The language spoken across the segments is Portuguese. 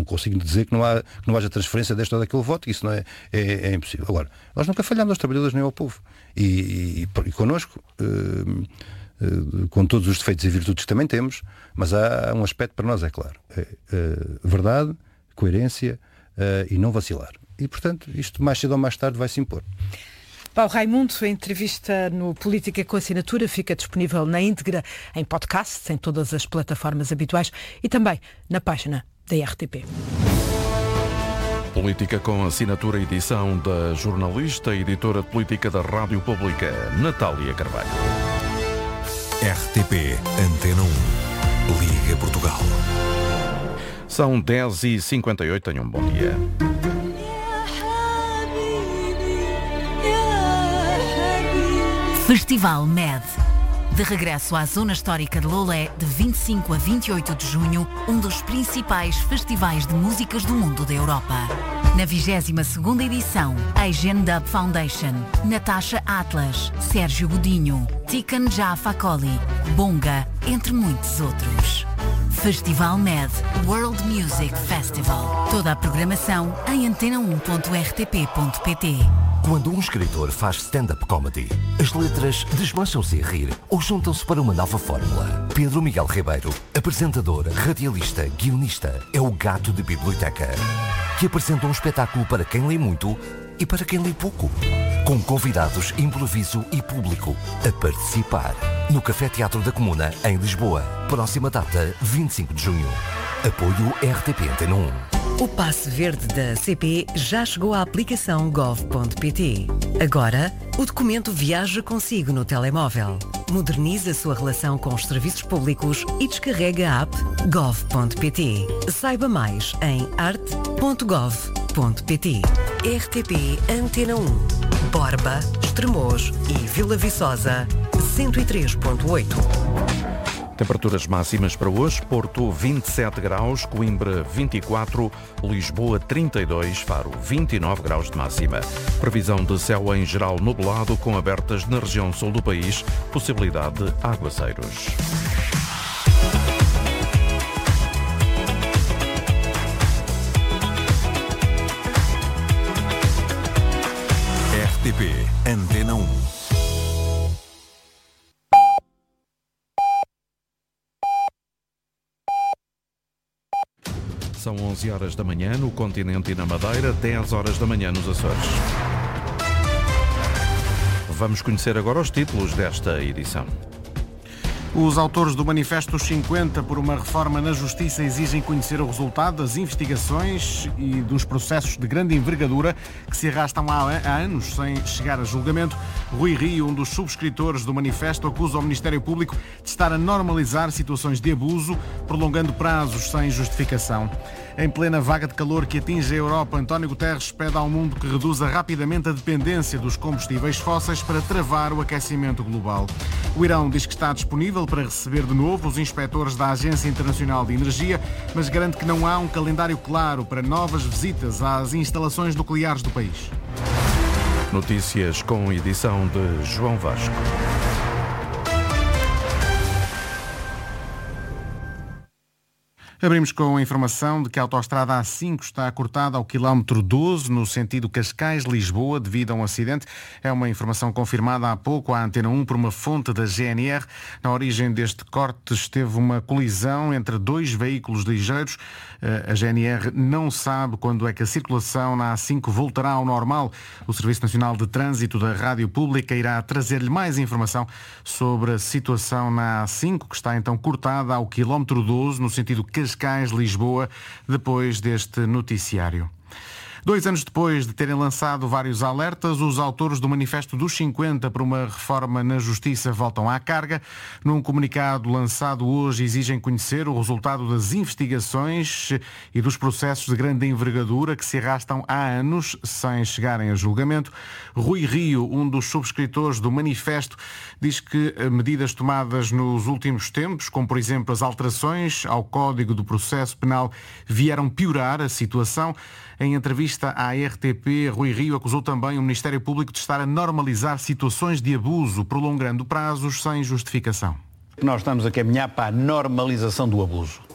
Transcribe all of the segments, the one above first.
não consigo dizer que não haja transferência deste ou daquele voto, isso não é impossível. Agora, nós nunca falhamos aos trabalhadores nem ao povo. E connosco, com todos os defeitos e virtudes que também temos, mas há um aspecto para nós, é claro. Verdade, coerência e não vacilar. E, portanto, isto mais cedo ou mais tarde vai se impor. Paulo Raimundo, a entrevista no Política com Assinatura fica disponível na íntegra em podcast, em todas as plataformas habituais e também na página da RTP. Política com Assinatura, edição da jornalista e editora de política da Rádio Pública, Natália Carvalho. RTP Antena 1, Liga Portugal. São 10h58, tenham um bom dia. Festival MED. De regresso à Zona Histórica de Loulé, de 25 a 28 de junho, um dos principais festivais de músicas do mundo da Europa. Na 22ª edição, Asian Dub Foundation, Natasha Atlas, Sérgio Godinho, Tiken Jah Fakoly, Bonga, entre muitos outros. Festival MED, World Music Festival. Toda a programação em antena1.rtp.pt. Quando um escritor faz stand-up comedy, as letras desmancham-se a rir ou juntam-se para uma nova fórmula. Pedro Miguel Ribeiro, apresentador, radialista, guionista, é o gato de biblioteca, que apresenta um espetáculo para quem lê muito e para quem lê pouco. Com convidados, improviso e público a participar. No Café Teatro da Comuna, em Lisboa. Próxima data, 25 de junho. Apoio RTP Antena 1. O passe verde da CP já chegou à aplicação gov.pt. Agora, o documento viaja consigo no telemóvel. Modernize a sua relação com os serviços públicos e descarrega a app gov.pt. Saiba mais em arte.gov.pt. RTP Antena 1. Borba, Estremoz e Vila Viçosa, 103.8. Temperaturas máximas para hoje: Porto 27 graus, Coimbra 24, Lisboa 32, Faro 29 graus de máxima. Previsão de céu em geral nublado, com abertas na região sul do país, possibilidade de aguaceiros. RTP Antena 1. São 11 horas da manhã no continente e na Madeira, 10 horas da manhã nos Açores. Vamos conhecer agora os títulos desta edição. Os autores do Manifesto 50 por uma reforma na Justiça exigem conhecer o resultado das investigações e dos processos de grande envergadura que se arrastam há anos sem chegar a julgamento. Rui Rio, um dos subscritores do Manifesto, acusa o Ministério Público de estar a normalizar situações de abuso, prolongando prazos sem justificação. Em plena vaga de calor que atinge a Europa, António Guterres pede ao mundo que reduza rapidamente a dependência dos combustíveis fósseis para travar o aquecimento global. O Irão diz que está disponível para receber de novo os inspectores da Agência Internacional de Energia, mas garante que não há um calendário claro para novas visitas às instalações nucleares do país. Notícias com edição de João Vasco. Abrimos com a informação de que a autoestrada A5 está cortada ao quilómetro 12, no sentido Cascais-Lisboa, devido a um acidente. É uma informação confirmada há pouco à Antena 1 por uma fonte da GNR. Na origem deste corte esteve uma colisão entre dois veículos ligeiros. A GNR não sabe quando é que a circulação na A5 voltará ao normal. O Serviço Nacional de Trânsito da Rádio Pública irá trazer-lhe mais informação sobre a situação na A5, que está então cortada ao quilómetro 12, no sentido Cascais-Lisboa, depois deste noticiário. 2 anos depois de terem lançado vários alertas, os autores do Manifesto dos 50 por uma reforma na Justiça voltam à carga. Num comunicado lançado hoje, exigem conhecer o resultado das investigações e dos processos de grande envergadura que se arrastam há anos sem chegarem a julgamento. Rui Rio, um dos subscritores do Manifesto, diz que medidas tomadas nos últimos tempos, como por exemplo as alterações ao Código do Processo Penal, vieram piorar a situação. Em entrevista à RTP, Rui Rio acusou também o Ministério Público de estar a normalizar situações de abuso, prolongando prazos sem justificação. Nós estamos a caminhar para a normalização do abuso.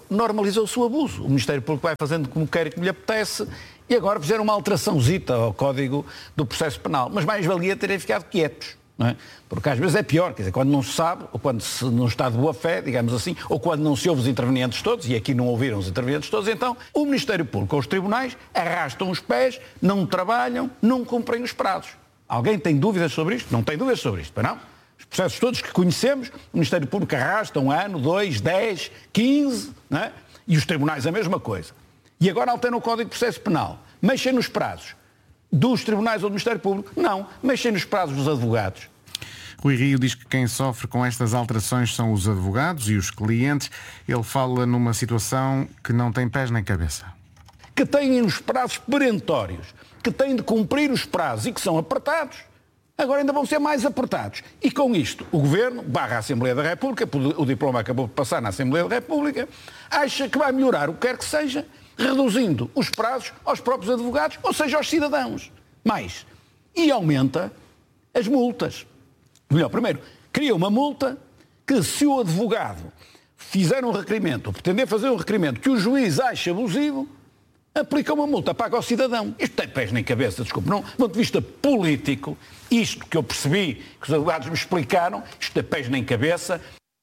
normalizou-se o abuso. O Ministério Público vai fazendo como quer e como lhe apetece e agora fizeram uma alteraçãozita ao Código do Processo Penal. Mas mais valia terem ficado quietos. Não é? Porque às vezes é pior, quer dizer, quando não se sabe, ou quando se não está de boa fé, digamos assim, ou quando não se ouve os intervenientes todos, e aqui não ouviram os intervenientes todos, então o Ministério Público ou os tribunais arrastam os pés, não trabalham, não cumprem os prazos. Alguém tem dúvidas sobre isto? Não tem dúvidas sobre isto, não? Os processos todos que conhecemos, o Ministério Público arrasta 1 ano, 2, 10, 15, não é? E os tribunais a mesma coisa. E agora alteram o Código de Processo Penal. Mexem nos prazos dos tribunais ou do Ministério Público? Não. Mexem nos prazos dos advogados. Rui Rio diz que quem sofre com estas alterações são os advogados e os clientes. Ele fala numa situação que não tem pés nem cabeça. Que têm os prazos perentórios, que têm de cumprir os prazos e que são apertados, agora ainda vão ser mais apertados. E com isto, o Governo, / a Assembleia da República, o diploma acabou de passar na Assembleia da República, acha que vai melhorar o que quer que seja, reduzindo os prazos aos próprios advogados, ou seja, aos cidadãos. Mais. E aumenta as multas. Melhor, primeiro, cria uma multa que, se o advogado fizer um requerimento, ou pretender fazer um requerimento que o juiz acha abusivo, aplica uma multa, paga ao cidadão. Isto tem pés nem cabeça, desculpe. Não, do ponto de vista político, isto que eu percebi, que os advogados me explicaram, isto tem pés nem cabeça.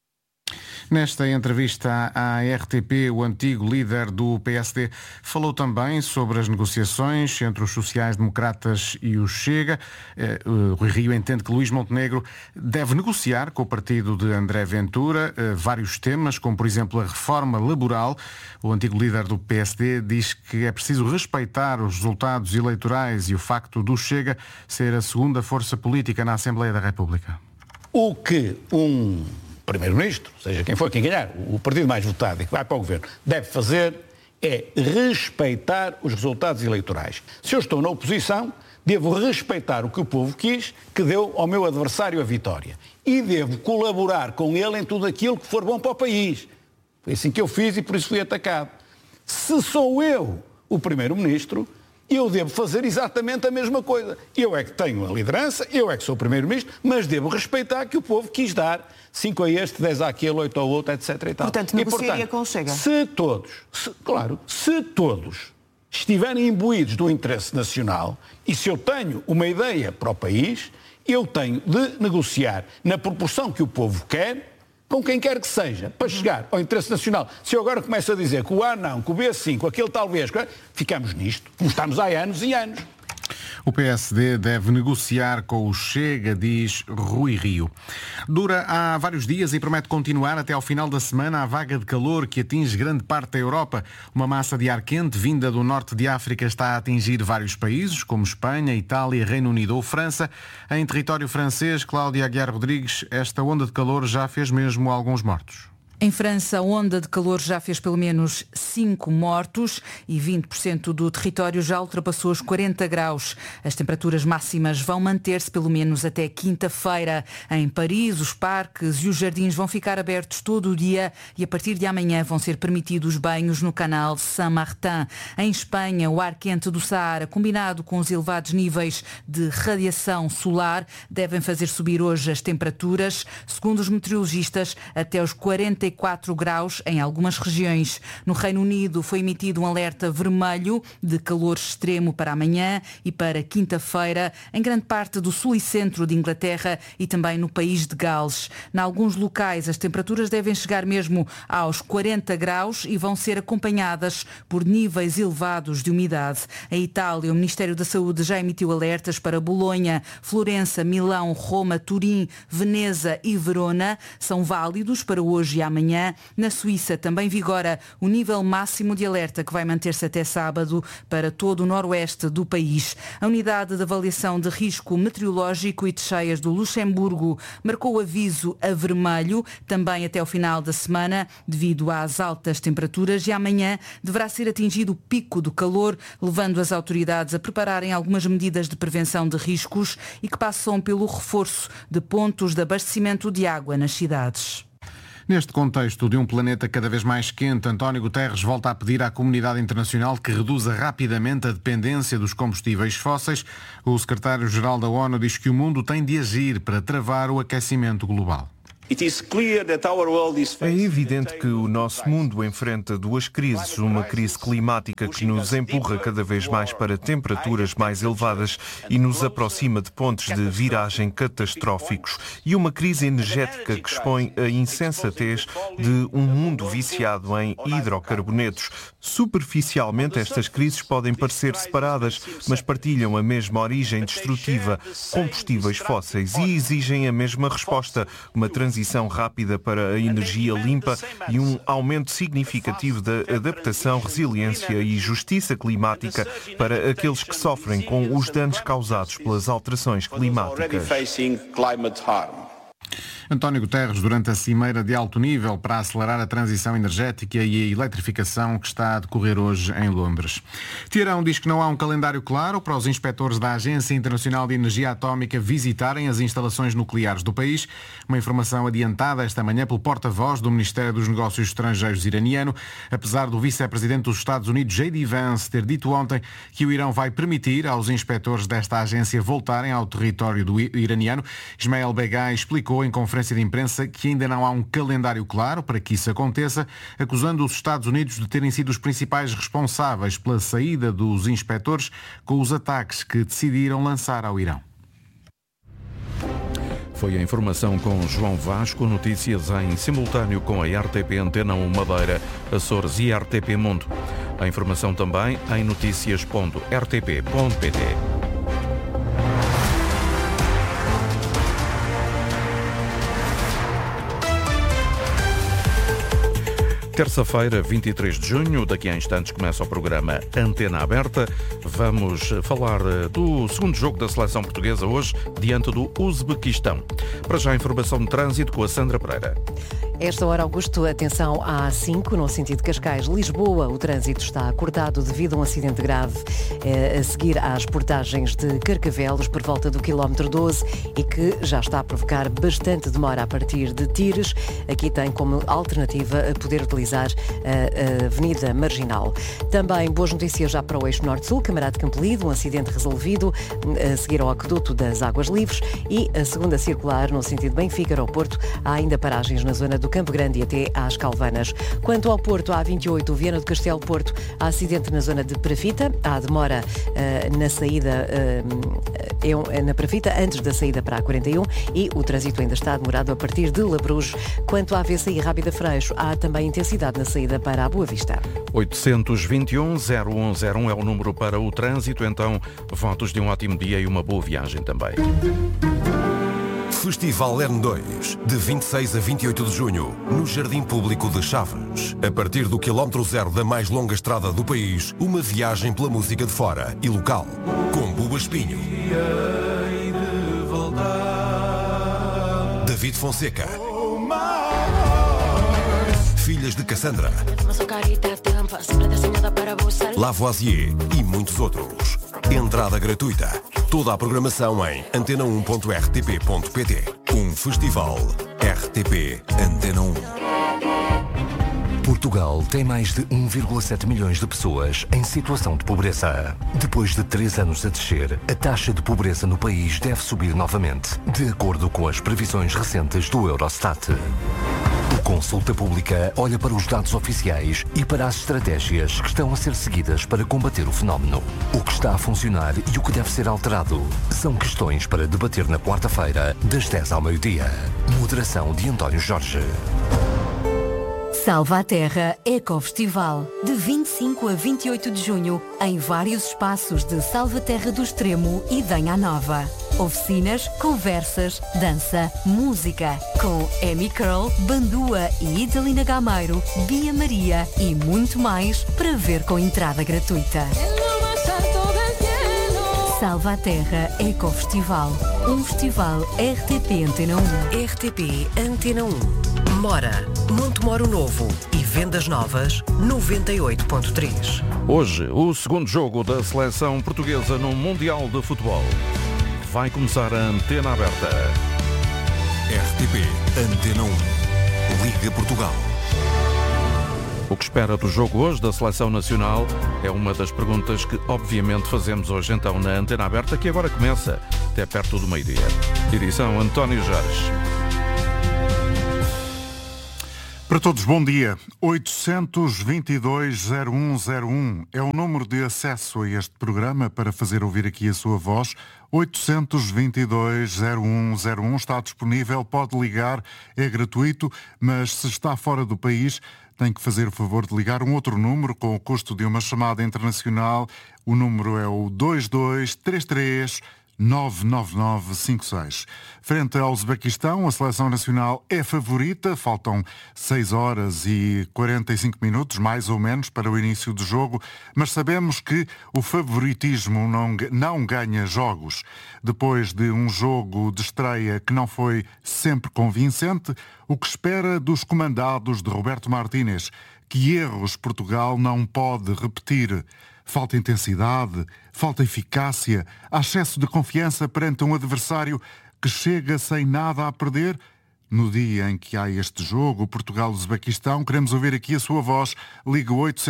Nesta entrevista à RTP, o antigo líder do PSD falou também sobre as negociações entre os sociais-democratas e o Chega. Rui Rio entende que Luís Montenegro deve negociar com o partido de André Ventura vários temas, como por exemplo a reforma laboral. O antigo líder do PSD diz que é preciso respeitar os resultados eleitorais e o facto do Chega ser a segunda força política na Assembleia da República. O que Primeiro-Ministro, seja quem for quem ganhar, o partido mais votado e que vai para o Governo, deve fazer é respeitar os resultados eleitorais. Se eu estou na oposição, devo respeitar o que o povo quis, que deu ao meu adversário a vitória. E devo colaborar com ele em tudo aquilo que for bom para o país. Foi assim que eu fiz e por isso fui atacado. Se sou eu o Primeiro-Ministro, eu devo fazer exatamente a mesma coisa. Eu é que tenho a liderança, eu é que sou o Primeiro-Ministro, mas devo respeitar que o povo quis dar 5 a este, 10 àquele, 8 ao outro, etc. E tal. Portanto, negociaria com o Chega? Se todos estiverem imbuídos do interesse nacional e se eu tenho uma ideia para o país, eu tenho de negociar na proporção que o povo quer, com quem quer que seja, para chegar ao interesse nacional. Se eu agora começo a dizer que o A não, que o B sim, que aquele talvez, ficamos nisto, como estamos há anos e anos. O PSD deve negociar com o Chega, diz Rui Rio. Dura há vários dias e promete continuar até ao final da semana a vaga de calor que atinge grande parte da Europa. Uma massa de ar quente vinda do norte de África está a atingir vários países, como Espanha, Itália, Reino Unido ou França. Em território francês, Cláudia Aguiar Rodrigues, esta onda de calor já fez mesmo alguns mortos. Em França, a onda de calor já fez pelo menos 5 mortos e 20% do território já ultrapassou os 40 graus. As temperaturas máximas vão manter-se pelo menos até quinta-feira. Em Paris, os parques e os jardins vão ficar abertos todo o dia e a partir de amanhã vão ser permitidos banhos no canal Saint-Martin. Em Espanha, o ar quente do Saara, combinado com os elevados níveis de radiação solar, devem fazer subir hoje as temperaturas, segundo os meteorologistas, até os 44 graus em algumas regiões. No Reino Unido foi emitido um alerta vermelho de calor extremo para amanhã e para quinta-feira em grande parte do sul e centro de Inglaterra e também no país de Gales. Em alguns locais as temperaturas devem chegar mesmo aos 40 graus e vão ser acompanhadas por níveis elevados de umidade. Em Itália, o Ministério da Saúde já emitiu alertas para Bolonha, Florença, Milão, Roma, Turim, Veneza e Verona. São válidos para hoje e amanhã. Na Suíça também vigora o nível máximo de alerta que vai manter-se até sábado para todo o noroeste do país. A unidade de avaliação de risco meteorológico e de cheias do Luxemburgo marcou o aviso a vermelho também até ao final da semana devido às altas temperaturas e amanhã deverá ser atingido o pico do calor, levando as autoridades a prepararem algumas medidas de prevenção de riscos e que passam pelo reforço de pontos de abastecimento de água nas cidades. Neste contexto de um planeta cada vez mais quente, António Guterres volta a pedir à comunidade internacional que reduza rapidamente a dependência dos combustíveis fósseis. O secretário-geral da ONU diz que o mundo tem de agir para travar o aquecimento global. É evidente que o nosso mundo enfrenta duas crises. Uma crise climática que nos empurra cada vez mais para temperaturas mais elevadas e nos aproxima de pontos de viragem catastróficos. E uma crise energética que expõe a insensatez de um mundo viciado em hidrocarbonetos. Superficialmente, estas crises podem parecer separadas, mas partilham a mesma origem destrutiva, combustíveis fósseis, e exigem a mesma resposta, uma transição rápida para a energia limpa e um aumento significativo da adaptação, resiliência e justiça climática para aqueles que sofrem com os danos causados pelas alterações climáticas. António Guterres, durante a cimeira de alto nível para acelerar a transição energética e a eletrificação que está a decorrer hoje em Londres. Teherão diz que não há um calendário claro para os inspectores da Agência Internacional de Energia Atómica visitarem as instalações nucleares do país. Uma informação adiantada esta manhã pelo porta-voz do Ministério dos Negócios Estrangeiros iraniano, apesar do vice-presidente dos Estados Unidos, J.D. Vance, ter dito ontem que o Irão vai permitir aos inspectores desta agência voltarem ao território do iraniano. Ismael Begai explicou em conferência de imprensa que ainda não há um calendário claro para que isso aconteça, acusando os Estados Unidos de terem sido os principais responsáveis pela saída dos inspectores com os ataques que decidiram lançar ao Irão. Foi a informação com João Vasco, notícias em simultâneo com a RTP Antena 1 Madeira, Açores e RTP Mundo. A informação também em noticias.rtp.pt. Terça-feira, 23 de junho, daqui a instantes começa o programa Antena Aberta. Vamos falar do segundo jogo da seleção portuguesa hoje, diante do Uzbequistão. Para já, a informação de trânsito com a Sandra Pereira. Esta hora, Augusto, atenção à A5, no sentido de Cascais-Lisboa. O trânsito está cortado devido a um acidente grave a seguir às portagens de Carcavelos por volta do quilómetro 12 e que já está a provocar bastante demora a partir de Tires. Aqui tem como alternativa a poder utilizar a Avenida Marginal. Também boas notícias já para o eixo Norte-Sul, Camarado Campelido, um acidente resolvido a seguir ao aqueduto das Águas Livres, e a segunda circular no sentido Benfica-Aeroporto. Há ainda paragens na zona do Campo Grande e até às Calvanas. Quanto ao Porto, a A28, Viana do Castelo Porto, há acidente na zona de Perafita, há demora na saída na Perafita, antes da saída para a A41, e o trânsito ainda está demorado a partir de Labrujo. Quanto à VCI Rábida Freixo, há também intensidade na saída para a Boa Vista. 821-0101 é o número para o trânsito, então votos de um ótimo dia e uma boa viagem também. Festival N2, de 26 a 28 de junho, no Jardim Público de Chaves. A partir do quilómetro zero da mais longa estrada do país, uma viagem pela música de fora e local, com Buba Espinho, David Fonseca, Filhas de Cassandra, Lavoisier e muitos outros. Entrada gratuita. Toda a programação em antena1.rtp.pt. Um festival RTP Antena 1. Portugal tem mais de 1,7 milhões de pessoas em situação de pobreza. Depois de 3 anos a descer, a taxa de pobreza no país deve subir novamente, de acordo com as previsões recentes do Eurostat. O Consulta Pública olha para os dados oficiais e para as estratégias que estão a ser seguidas para combater o fenómeno. O que está a funcionar e o que deve ser alterado são questões para debater na quarta-feira, das 10 ao meio-dia. Moderação de António Jorge. Salva a Terra Ecofestival, de 25 a 28 de junho, em vários espaços de Salvaterra do Extremo e Danha Nova. Oficinas, conversas, dança, música, com Amy Curl, Bandua e Idalina Gameiro, Bia Maria e muito mais, para ver com entrada gratuita. Salva a Terra Ecofestival, um festival RTP Antena 1. RTP Antena 1. Mora, Montemoro Novo e Vendas Novas, 98.3. Hoje, o segundo jogo da seleção portuguesa no Mundial de Futebol. Vai começar a Antena Aberta. RTP Antena 1. Liga Portugal. O que espera do jogo hoje da Seleção Nacional é uma das perguntas que obviamente fazemos hoje então na Antena Aberta, que agora começa até perto do meio-dia. Edição António Jorge. Para todos, bom dia. 822-0101 é o número de acesso a este programa para fazer ouvir aqui a sua voz. 822-0101 está disponível, pode ligar, é gratuito, mas se está fora do país tem que fazer o favor de ligar um outro número com o custo de uma chamada internacional. O número é o 2233 99956. Frente ao Uzbequistão, a seleção nacional é favorita. Faltam 6 horas e 45 minutos, mais ou menos, para o início do jogo, mas sabemos que o favoritismo não ganha jogos. Depois de um jogo de estreia que não foi sempre convincente, o que espera dos comandados de Roberto Martínez? Que erros Portugal não pode repetir? Falta intensidade, falta eficácia, há excesso de confiança perante um adversário que chega sem nada a perder? No dia em que há este jogo, Portugal-Uzbequistão, queremos ouvir aqui a sua voz. Ligue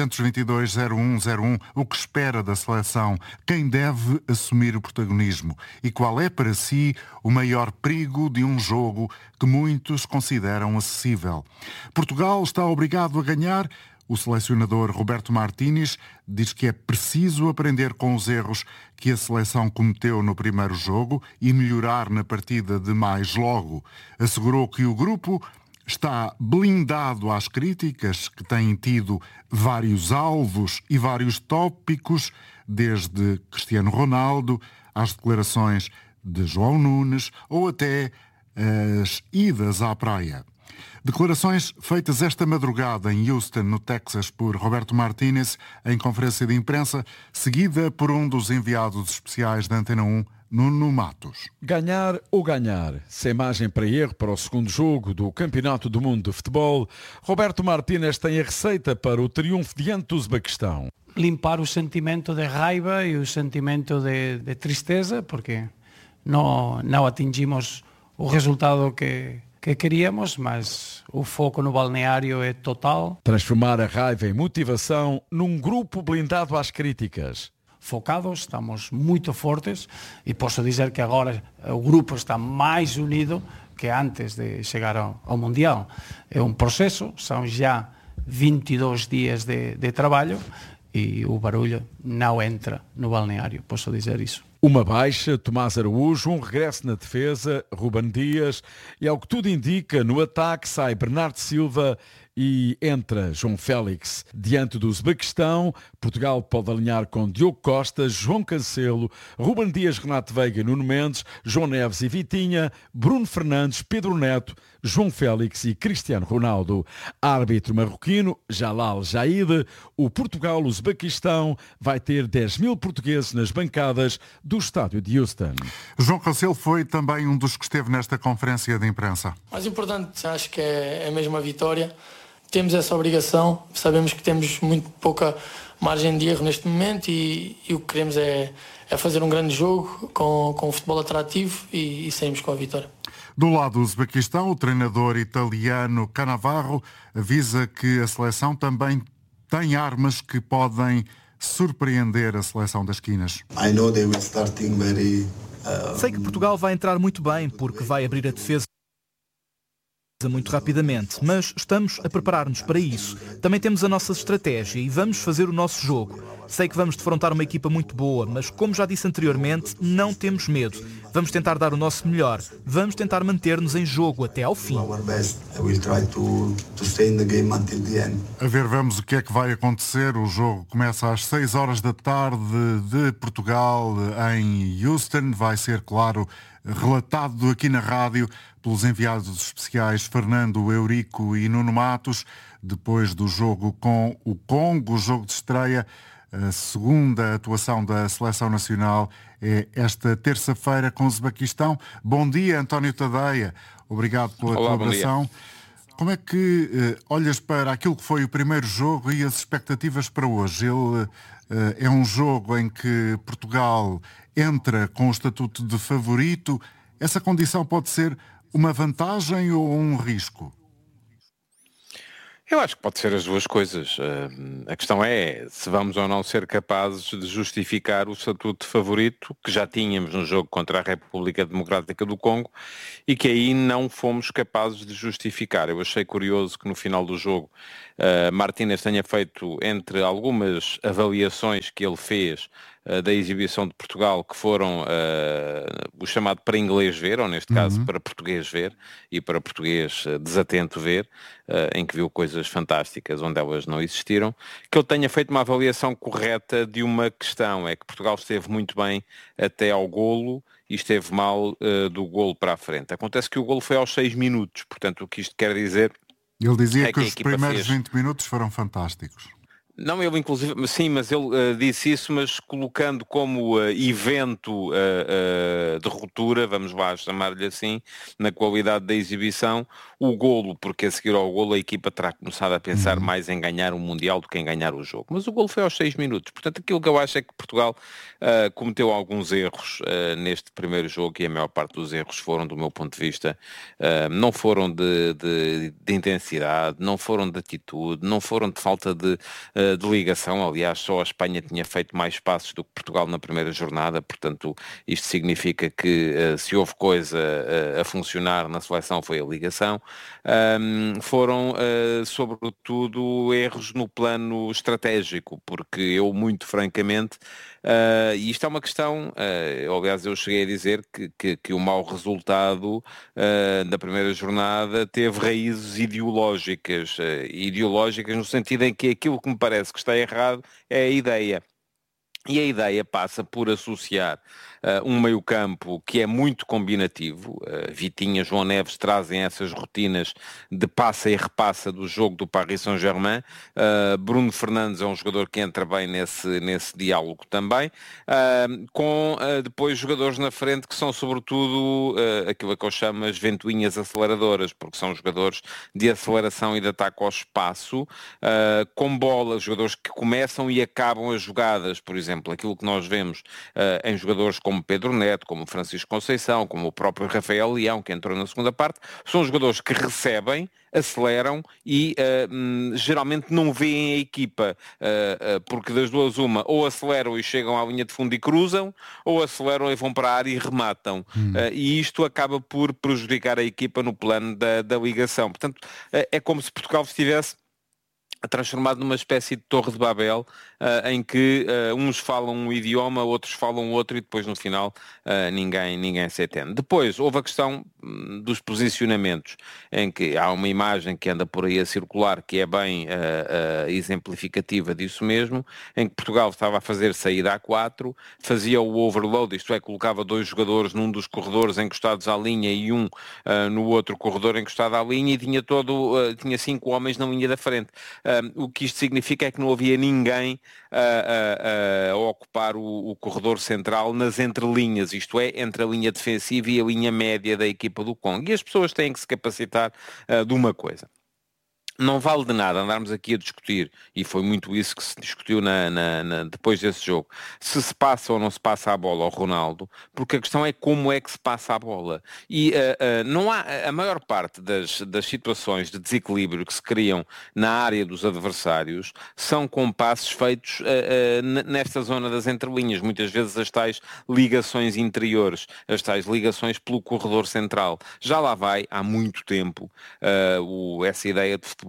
822-0101. O que espera da seleção? Quem deve assumir o protagonismo? E qual é para si o maior perigo de um jogo que muitos consideram acessível? Portugal está obrigado a ganhar? O selecionador Roberto Martínez diz que é preciso aprender com os erros que a seleção cometeu no primeiro jogo e melhorar na partida de mais logo. Assegurou que o grupo está blindado às críticas, que têm tido vários alvos e vários tópicos, desde Cristiano Ronaldo às declarações de João Nunes ou até as idas à praia. Declarações feitas esta madrugada em Houston, no Texas, por Roberto Martínez, em conferência de imprensa, seguida por um dos enviados especiais da Antena 1, Nuno Matos. Ganhar ou ganhar, sem margem para erro para o segundo jogo do Campeonato do Mundo de Futebol, Roberto Martínez tem a receita para o triunfo diante do Uzbequistão. Limpar o sentimento de raiva e o sentimento de tristeza, porque não atingimos o resultado que queríamos, mas o foco no balneário é total. Transformar a raiva em motivação num grupo blindado às críticas. Focados, estamos muito fortes e posso dizer que agora o grupo está mais unido que antes de chegar ao Mundial. É um processo, são já 22 dias de trabalho e o barulho não entra no balneário, posso dizer isso. Uma baixa, Tomás Araújo, um regresso na defesa, Ruben Dias, e ao que tudo indica, no ataque sai Bernardo Silva e entra João Félix. Diante do Uzbequistão, Portugal pode alinhar com Diogo Costa, João Cancelo, Ruben Dias, Renato Veiga, Nuno Mendes, João Neves e Vitinha, Bruno Fernandes, Pedro Neto, João Félix e Cristiano Ronaldo. Árbitro marroquino, Jalal Jaid. O Portugal-Uzbequistão vai ter 10 mil portugueses nas bancadas do estádio de Houston. João Cancelo foi também um dos que esteve nesta conferência de imprensa. Mais importante, acho que é mesmo a vitória. Temos essa obrigação, sabemos que temos muito pouca margem de erro neste momento e o que queremos é fazer um grande jogo com um futebol atrativo e saímos com a vitória. Do lado do Uzbequistão, o treinador italiano Cannavaro avisa que a seleção também tem armas que podem surpreender a seleção das quinas. Sei que Portugal vai entrar muito bem porque vai abrir a defesa muito rapidamente, mas estamos a preparar-nos para isso. Também temos a nossa estratégia e vamos fazer o nosso jogo. Sei que vamos defrontar uma equipa muito boa, mas como já disse anteriormente, não temos medo. Vamos tentar dar o nosso melhor. Vamos tentar manter-nos em jogo até ao fim. A ver, vamos o que é que vai acontecer. O jogo começa às 6 horas da tarde de Portugal em Houston. Vai ser, claro, relatado aqui na rádio pelos enviados especiais Fernando Eurico e Nuno Matos. Depois do jogo com o Congo, o jogo de estreia, a segunda atuação da Seleção Nacional é esta terça-feira com o Uzbequistão. Bom dia, António Tadeia. Obrigado pela colaboração. Como é que olhas para aquilo que foi o primeiro jogo e as expectativas para hoje? Ele é um jogo em que Portugal entra com o estatuto de favorito. Essa condição pode ser uma vantagem ou um risco? Eu acho que pode ser as duas coisas. A questão é se vamos ou não ser capazes de justificar o estatuto de favorito que já tínhamos no jogo contra a República Democrática do Congo e que aí não fomos capazes de justificar. Eu achei curioso que no final do jogo Martínez tenha feito, entre algumas avaliações que ele fez da exibição de Portugal, que foram o chamado para inglês ver, ou neste caso para português ver, e para português desatento ver, em que viu coisas fantásticas onde elas não existiram, que ele tenha feito uma avaliação correta de uma questão, é que Portugal esteve muito bem até ao golo e esteve mal do golo para a frente. Acontece que o golo foi aos 6 minutos, portanto o que isto quer dizer... Ele dizia que os primeiros 20 minutos foram fantásticos. Não, ele inclusive, sim, mas ele disse isso, mas colocando como evento de ruptura, vamos lá chamar-lhe assim, na qualidade da exibição, o golo, porque a seguir ao golo a equipa terá começado a pensar mais em ganhar o Mundial do que em ganhar o jogo. Mas o golo foi aos 6 minutos. Portanto, aquilo que eu acho é que Portugal cometeu alguns erros neste primeiro jogo, e a maior parte dos erros foram, do meu ponto de vista, não foram de intensidade, não foram de atitude, não foram de falta de ligação. Aliás, só a Espanha tinha feito mais passos do que Portugal na primeira jornada, portanto isto significa que se houve coisa a funcionar na seleção foi a ligação. Foram sobretudo erros no plano estratégico, porque eu muito francamente, e isto é uma questão, aliás eu cheguei a dizer que o mau resultado da primeira jornada teve raízes ideológicas no sentido em que aquilo que me parece que está errado é a ideia. E a ideia passa por associar um meio-campo que é muito combinativo. Vitinha, João Neves trazem essas rotinas de passa e repassa do jogo do Paris Saint-Germain. Bruno Fernandes é um jogador que entra bem nesse diálogo também. Com depois jogadores na frente que são sobretudo aquilo que eu chamo as ventoinhas aceleradoras, porque são jogadores de aceleração e de ataque ao espaço, com bola, jogadores que começam e acabam as jogadas, por exemplo, aquilo que nós vemos em jogadores como Pedro Neto, como Francisco Conceição, como o próprio Rafael Leão, que entrou na segunda parte, são jogadores que recebem, aceleram e geralmente não veem a equipa, porque das duas uma, ou aceleram e chegam à linha de fundo e cruzam, ou aceleram e vão para a área e rematam. E isto acaba por prejudicar a equipa no plano da ligação. Portanto, é como se Portugal estivesse transformado numa espécie de Torre de Babel, em que uns falam um idioma, outros falam outro, e depois no final ninguém se entende. Depois houve a questão dos posicionamentos, em que há uma imagem que anda por aí a circular que é bem exemplificativa disso mesmo, em que Portugal estava a fazer saída a 4, fazia o overload, isto é, colocava 2 jogadores num dos corredores encostados à linha e um no outro corredor encostado à linha, e tinha 5 homens na linha da frente. O que isto significa é que não havia ninguém a ocupar o corredor central nas entrelinhas, isto é, entre a linha defensiva e a linha média da equipa do Congo. E as pessoas têm que se capacitar de uma coisa. Não vale de nada andarmos aqui a discutir, e foi muito isso que se discutiu depois desse jogo, se passa ou não se passa a bola ao Ronaldo, porque a questão é como é que se passa a bola. E não há, a maior parte das situações de desequilíbrio que se criam na área dos adversários são com passes feitos nesta zona das entrelinhas, muitas vezes as tais ligações interiores, as tais ligações pelo corredor central. Já lá vai, há muito tempo, essa ideia de futebol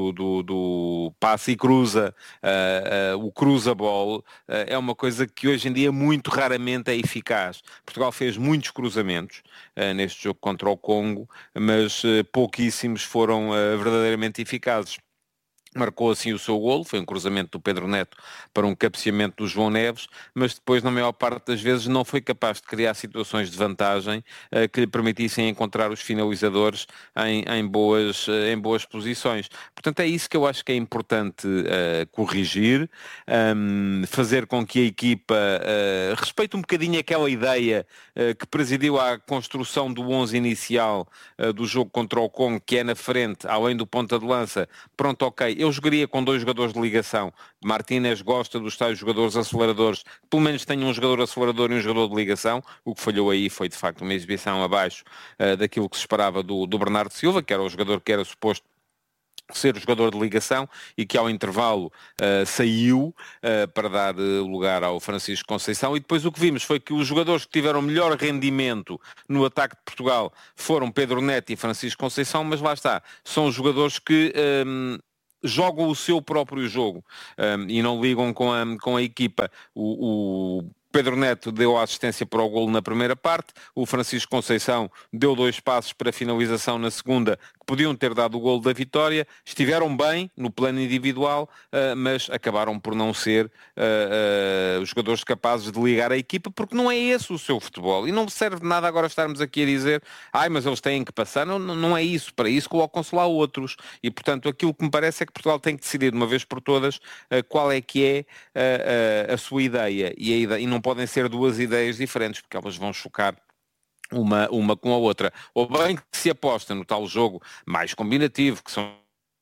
do passe e cruza, o cruza-ball, é uma coisa que hoje em dia muito raramente é eficaz. Portugal fez muitos cruzamentos neste jogo contra o Congo, mas pouquíssimos foram verdadeiramente eficazes. Marcou assim o seu golo, foi um cruzamento do Pedro Neto para um cabeceamento do João Neves, mas depois, na maior parte das vezes, não foi capaz de criar situações de vantagem que lhe permitissem encontrar os finalizadores em boas posições. Portanto, é isso que eu acho que é importante corrigir, fazer com que a equipa respeite um bocadinho aquela ideia que presidiu à construção do 11 inicial do jogo contra o Congo, que é na frente, além do ponta de lança. Pronto, ok, eu jogaria com 2 jogadores de ligação. Martínez gosta dos tais jogadores aceleradores, que pelo menos tenham um jogador acelerador e um jogador de ligação. O que falhou aí foi de facto uma exibição abaixo daquilo que se esperava do Bernardo Silva, que era o jogador que era suposto ser o jogador de ligação e que ao intervalo saiu para dar lugar ao Francisco Conceição, e depois o que vimos foi que os jogadores que tiveram melhor rendimento no ataque de Portugal foram Pedro Neto e Francisco Conceição, mas lá está, são os jogadores que jogam o seu próprio jogo e não ligam com a equipa. O Pedro Neto deu a assistência para o golo na primeira parte, o Francisco Conceição deu 2 passos para a finalização na segunda, que podiam ter dado o golo da vitória, estiveram bem no plano individual, mas acabaram por não ser os jogadores capazes de ligar a equipa, porque não é esse o seu futebol, e não serve de nada agora estarmos aqui a dizer, mas eles têm que passar, não é isso, para isso colocam-se lá outros, e portanto aquilo que me parece é que Portugal tem que decidir de uma vez por todas qual é que é a sua ideia, e não podem ser 2 ideias diferentes, porque elas vão chocar uma com a outra. Ou bem que se aposta no tal jogo mais combinativo, que são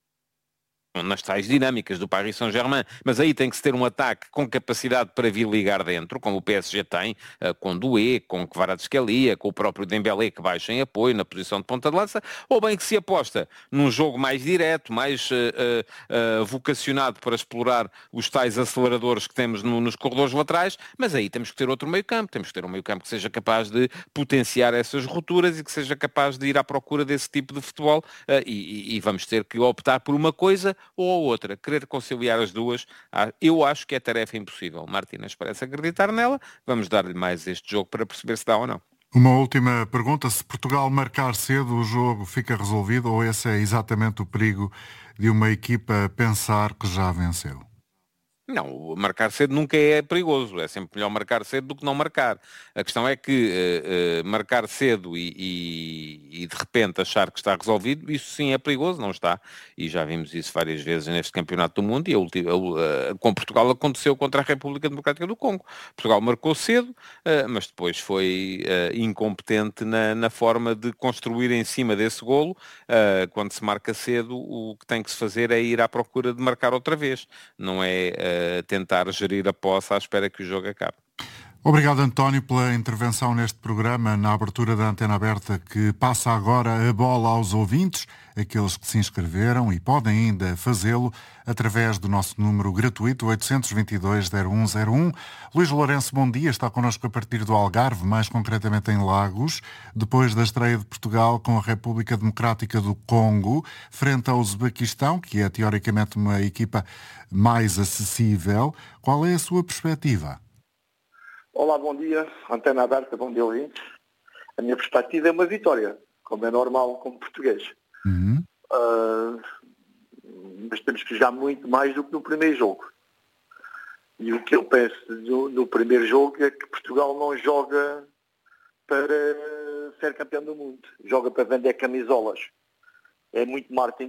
nas tais dinâmicas do Paris Saint-Germain, mas aí tem que se ter um ataque com capacidade para vir ligar dentro, como o PSG tem, com Doué, com Kvaratskhelia, com o próprio Dembélé que baixa em apoio na posição de ponta de lança, ou bem que se aposta num jogo mais direto, mais vocacionado para explorar os tais aceleradores que temos nos corredores laterais, mas aí temos que ter outro meio-campo, temos que ter um meio-campo que seja capaz de potenciar essas rupturas e que seja capaz de ir à procura desse tipo de futebol, e vamos ter que optar por uma coisa ou a outra. Querer conciliar as duas, eu acho que é tarefa impossível. Martínez parece acreditar nela. Vamos dar-lhe mais este jogo para perceber se dá ou não. Uma última pergunta. Se Portugal marcar cedo, o jogo fica resolvido, ou esse é exatamente o perigo de uma equipa pensar que já venceu? Não, marcar cedo nunca é perigoso, é sempre melhor marcar cedo do que não marcar. A questão é que marcar cedo e de repente achar que está resolvido, isso sim é perigoso, não está. E já vimos isso várias vezes neste Campeonato do Mundo, e com Portugal aconteceu contra a República Democrática do Congo. Portugal marcou cedo, mas depois foi incompetente na forma de construir em cima desse golo. Quando se marca cedo, o que tem que se fazer é ir à procura de marcar outra vez, não é tentar gerir a posse à espera que o jogo acabe. Obrigado, António, pela intervenção neste programa, na abertura da Antena Aberta, que passa agora a bola aos ouvintes, aqueles que se inscreveram e podem ainda fazê-lo através do nosso número gratuito 822-0101. Luís Lourenço, bom dia, está connosco a partir do Algarve, mais concretamente em Lagos, depois da estreia de Portugal com a República Democrática do Congo, frente ao Uzbequistão, que é teoricamente uma equipa mais acessível. Qual é a sua perspectiva? Olá, bom dia. Antena Aberta, bom dia, ouvintes. A minha perspectiva é uma vitória, como é normal, como português. Mas temos que jogar muito mais do que no primeiro jogo. E o que eu penso no primeiro jogo é que Portugal não joga para ser campeão do mundo. Joga para vender camisolas. É muito marketing.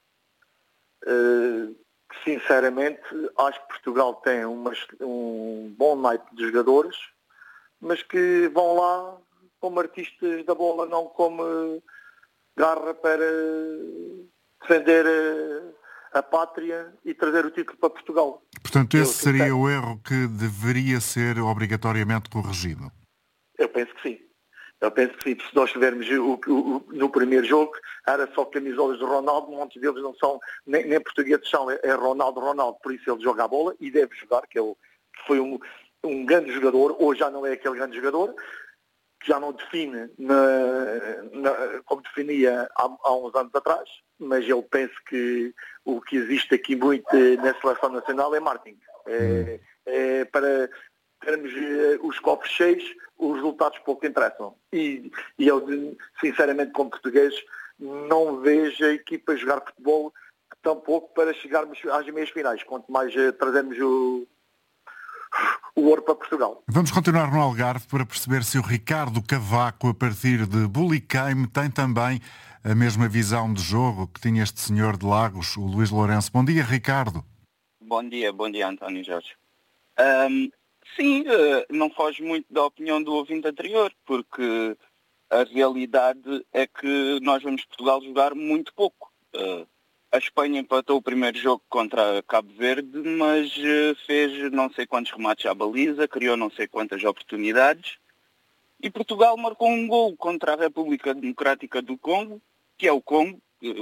Sinceramente, acho que Portugal tem um bom naipe de jogadores, mas que vão lá como artistas da bola, não como garra para defender a pátria e trazer o título para Portugal. Portanto, esse seria o erro que deveria ser obrigatoriamente corrigido? Eu penso que sim. Se nós tivermos no primeiro jogo, era só camisolas de Ronaldo, muitos deles não são, nem portugueses são, é Ronaldo, por isso ele joga a bola e deve jogar, que foi um grande jogador, hoje já não é aquele grande jogador, que já não define como definia há uns anos atrás, mas eu penso que o que existe aqui muito na seleção nacional é marketing. É para termos os copos cheios, os resultados pouco interessam. E eu, sinceramente, como português, não vejo a equipa jogar futebol tão pouco para chegarmos às meias finais, quanto mais trazemos o ouro para Portugal. Vamos continuar no Algarve para perceber se o Ricardo Cavaco, a partir de Buliqueime, tem também a mesma visão de jogo que tinha este senhor de Lagos, o Luís Lourenço. Bom dia, Ricardo. Bom dia, António Jorge. Sim, não foge muito da opinião do ouvinte anterior, porque a realidade é que nós vemos Portugal jogar muito pouco. A Espanha empatou o primeiro jogo contra Cabo Verde, mas fez não sei quantos remates à baliza, criou não sei quantas oportunidades. E Portugal marcou um gol contra a República Democrática do Congo, que é o Congo,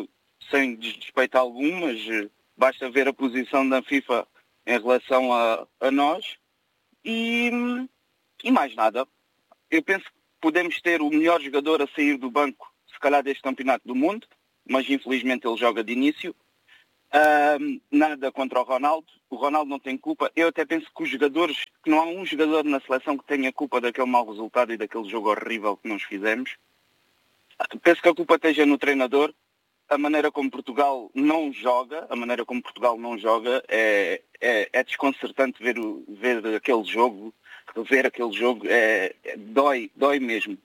sem desrespeito algum, mas basta ver a posição da FIFA em relação a nós e mais nada. Eu penso que podemos ter o melhor jogador a sair do banco, se calhar deste campeonato do mundo, mas infelizmente ele joga de início. Nada contra o Ronaldo não tem culpa. Eu até penso que os jogadores, que não há um jogador na seleção que tenha culpa daquele mau resultado e daquele jogo horrível que nós fizemos. Penso que a culpa esteja no treinador. A maneira como Portugal não joga é desconcertante ver aquele jogo, dói mesmo.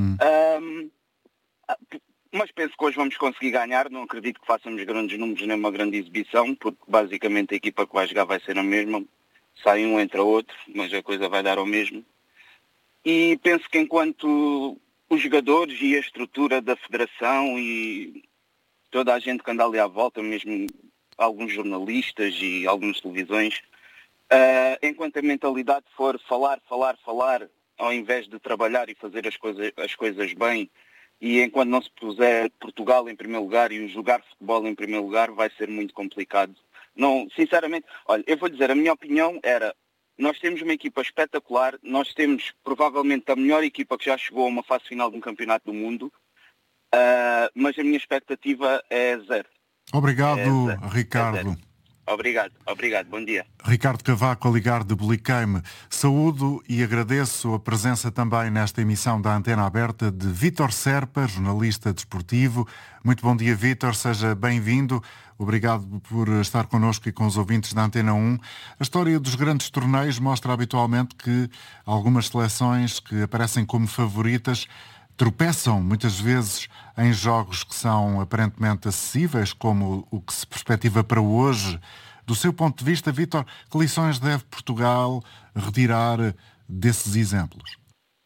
Mas penso que hoje vamos conseguir ganhar. Não acredito que façamos grandes números nem uma grande exibição, porque basicamente a equipa que vai jogar vai ser a mesma. Sai um, entra outro, mas a coisa vai dar ao mesmo. E penso que enquanto os jogadores e a estrutura da federação e toda a gente que anda ali à volta, mesmo alguns jornalistas e algumas televisões, enquanto a mentalidade for falar, ao invés de trabalhar e fazer as coisas bem, e enquanto não se puser Portugal em primeiro lugar e o jogar futebol em primeiro lugar, vai ser muito complicado. Não, sinceramente, olha, eu vou dizer, a minha opinião era, nós temos uma equipa espetacular, nós temos provavelmente a melhor equipa que já chegou a uma fase final de um campeonato do mundo, mas a minha expectativa é zero. Obrigado, Ricardo. Obrigado, bom dia. Ricardo Cavaco a ligar de Bliqueime. Saúdo e agradeço a presença também nesta emissão da Antena Aberta de Vítor Serpa, jornalista desportivo. Muito bom dia, Vítor, seja bem-vindo. Obrigado por estar connosco e com os ouvintes da Antena 1. A história dos grandes torneios mostra habitualmente que algumas seleções que aparecem como favoritas tropeçam muitas vezes em jogos que são aparentemente acessíveis, como o que se perspectiva para hoje. Do seu ponto de vista, Vítor, que lições deve Portugal retirar desses exemplos?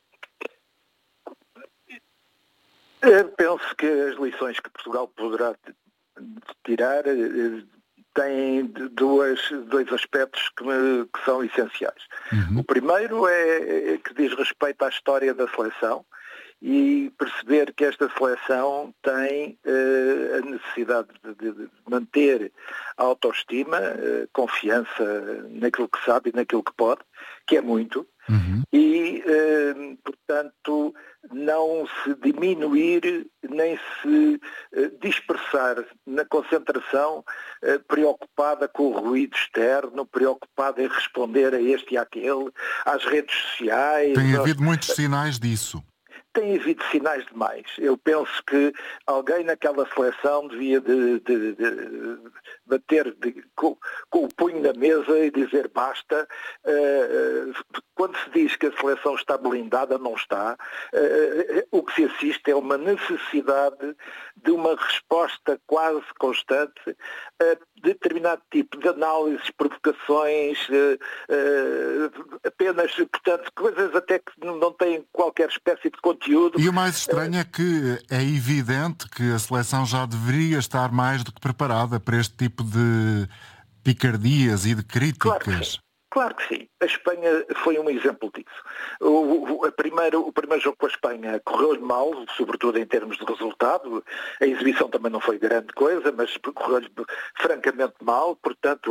Penso que as lições que Portugal poderá tirar têm dois aspectos que são essenciais. O primeiro é que diz respeito à história da seleção e perceber que esta seleção tem a necessidade de manter a autoestima, confiança naquilo que sabe e naquilo que pode, que é muito, e, portanto, não se diminuir nem se dispersar na concentração, preocupada com o ruído externo, preocupada em responder a este e àquele, às redes sociais. Tem havido muitos sinais disso. Tem havido sinais demais. Eu penso que alguém naquela seleção devia de bater com o punho na mesa e dizer basta. Quando se diz que a seleção está blindada, não está. O que se assiste é uma necessidade de uma resposta quase constante a determinado tipo de análises, provocações, apenas, portanto, coisas até que não têm qualquer espécie de conteúdo. E o mais estranho é que é evidente que a seleção já deveria estar mais do que preparada para este tipo de picardias e de críticas. Claro que sim. A Espanha foi um exemplo disso. O primeiro jogo com a Espanha correu-lhe mal, sobretudo em termos de resultado. A exibição também não foi grande coisa, mas correu-lhe francamente mal. Portanto,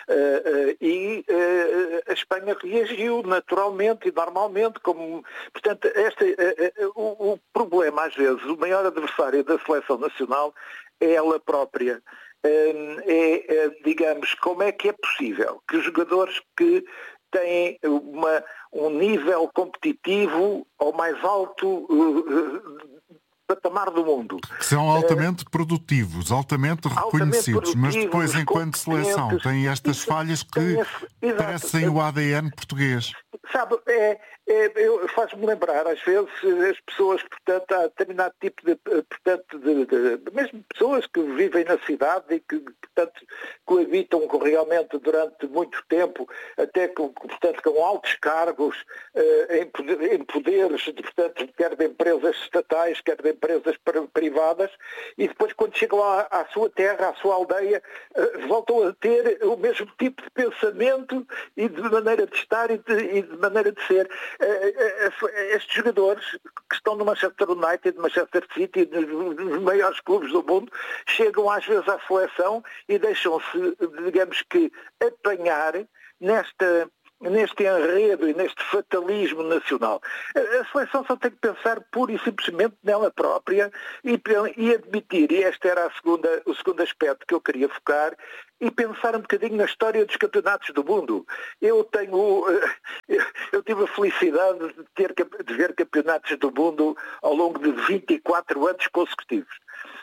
a Espanha reagiu naturalmente e normalmente. Portanto, o problema, às vezes, o maior adversário da seleção nacional é ela própria. Digamos, como é que é possível que os jogadores que têm um nível competitivo ao mais alto patamar do mundo. Que são altamente produtivos, altamente reconhecidos, mas depois, enquanto seleção, têm estas falhas que parecem o ADN português. Sabe, faz-me lembrar, às vezes, as pessoas que, portanto, há determinado tipo de mesmo pessoas que vivem na cidade e que, portanto, coabitam realmente durante muito tempo, até portanto, com altos cargos em poderes, portanto, quer de empresas estatais, quer de empresas privadas, e depois, quando chegam à sua terra, à sua aldeia, voltam a ter o mesmo tipo de pensamento e de maneira de estar e de maneira de ser. Estes jogadores que estão no Manchester United, Manchester City, nos maiores clubes do mundo, chegam às vezes à seleção e deixam-se, digamos que, apanhar neste enredo e neste fatalismo nacional. A seleção só tem que pensar pura e simplesmente nela própria e admitir, e este era o segundo aspecto que eu queria focar, e pensar um bocadinho na história dos campeonatos do mundo. Eu tive a felicidade de ver campeonatos do mundo ao longo de 24 anos consecutivos.